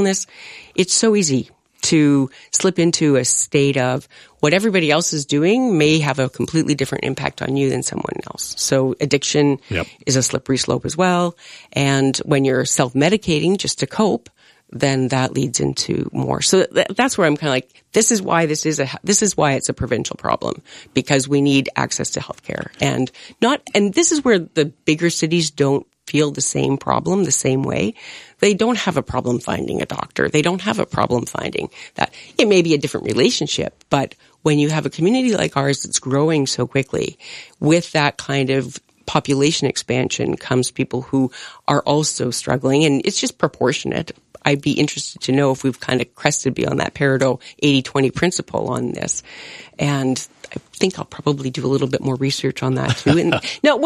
illness, it's so easy to slip into a state of what everybody else is doing may have a completely different impact on you than someone else. So addiction is a slippery slope as well. And when you're self-medicating just to cope, then that leads into more. So that's where I'm kind of like, this is why it's a provincial problem, because we need access to healthcare, and this is where the bigger cities don't feel the same problem the same way. They don't have a problem finding a doctor. They don't have a problem finding that. It may be a different relationship, but when you have a community like ours that's growing so quickly, with that kind of population expansion comes people who are also struggling, and it's just proportionate. I'd be interested to know if we've kind of crested beyond that Pareto 80-20 principle on this. And I think I'll probably do a little bit more research on that too. And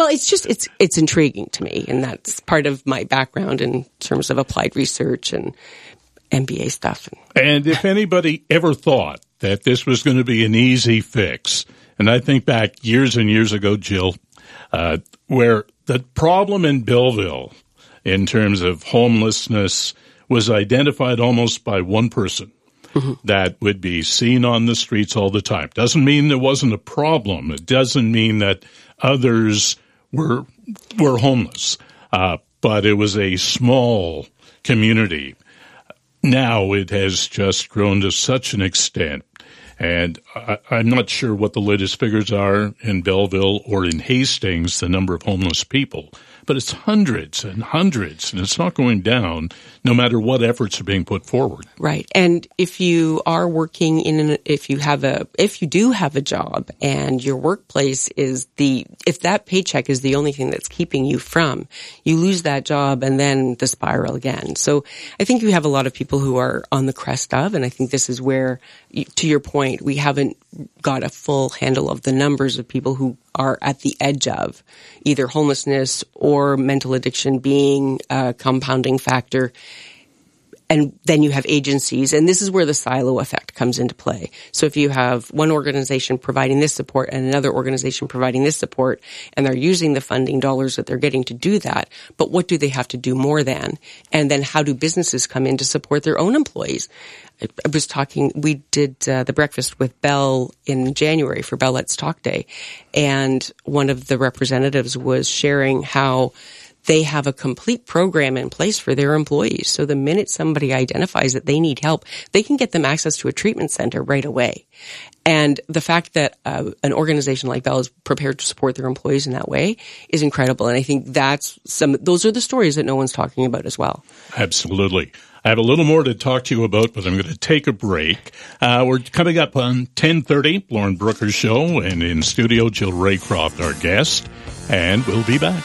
it's intriguing to me. And that's part of my background in terms of applied research and MBA stuff. And if anybody ever thought that this was going to be an easy fix, and I think back years and years ago, Jill, where the problem in Belleville in terms of homelessness was identified almost by one person that would be seen on the streets all the time. Doesn't mean there wasn't a problem. It doesn't mean that others were homeless. But it was a small community. Now it has just grown to such an extent. And I'm not sure what the latest figures are in Belleville or in Hastings, the number of homeless people. But it's hundreds and hundreds, and it's not going down no matter what efforts are being put forward. Right. And if you are working if you do have a job and your workplace if that paycheck is the only thing that's keeping you you lose that job and then the spiral again. So I think you have a lot of people who are on the crest of, and I think this is where, to your point, we haven't got a full handle of the numbers of people who are at the edge of either homelessness or mental addiction being a compounding factor. And then you have agencies, and this is where the silo effect comes into play. So if you have one organization providing this support and another organization providing this support, and they're using the funding dollars that they're getting to do that, but what do they have to do more than? And then how do businesses come in to support their own employees? We did the breakfast with Bell in January for Bell Let's Talk Day, and one of the representatives was sharing how they have a complete program in place for their employees. So the minute somebody identifies that they need help, they can get them access to a treatment center right away. And the fact that an organization like Bell is prepared to support their employees in that way is incredible. And I think those are the stories that no one's talking about as well. Absolutely. I have a little more to talk to you about, but I'm going to take a break. We're coming up on 10:30, Lauren Brooker's show, and in studio, Jill Raycroft, our guest, and we'll be back.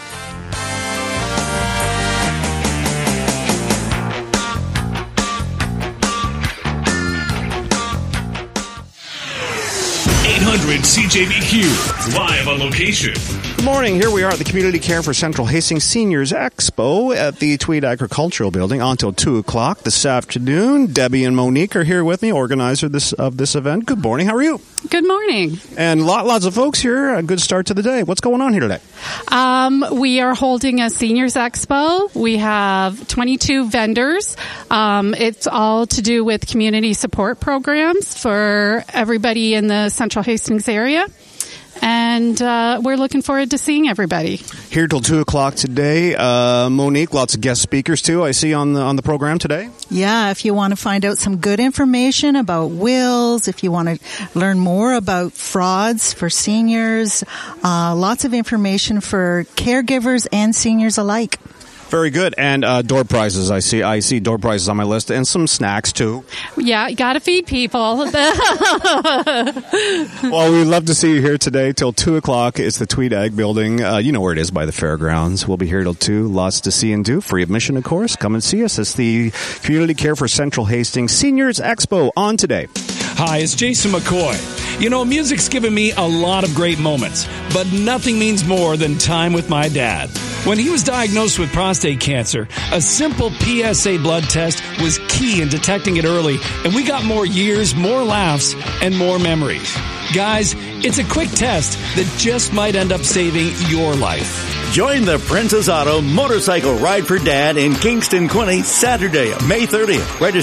800 CJBQ, live on location. Good morning. Here we are at the Community Care for Central Hastings Seniors Expo at the Tweed Agricultural Building until 2 o'clock this afternoon. Debbie and Monique are here with me, organizer of this event. Good morning. How are you? Good morning. And lots of folks here. A good start to the day. What's going on here today? We are holding a Seniors Expo. We have 22 vendors. It's all to do with community support programs for everybody in the Central Hastings area. And we're looking forward to seeing everybody. Here till 2 o'clock today. Monique, lots of guest speakers too, I see on the program today. Yeah, if you want to find out some good information about wills, if you want to learn more about frauds for seniors, lots of information for caregivers and seniors alike. Very good. And door prizes. I see door prizes on my list, and some snacks too. Yeah, you got to feed people. Well, we'd love to see you here today till 2 o'clock. It's the Tweed Ag Building. You know where it is, by the fairgrounds. We'll be here till 2. Lots to see and do. Free admission, of course. Come and see us. It's the Community Care for Central Hastings Seniors Expo on today. Hi, it's Jason McCoy. You know, music's given me a lot of great moments, but nothing means more than time with my dad. When he was diagnosed with prostate cancer, a simple PSA blood test was key in detecting it early, and we got more years, more laughs, and more memories. Guys, it's a quick test that just might end up saving your life. Join the Princess Auto Motorcycle Ride for Dad in Kingston, Quinte, Saturday, May 30th. Register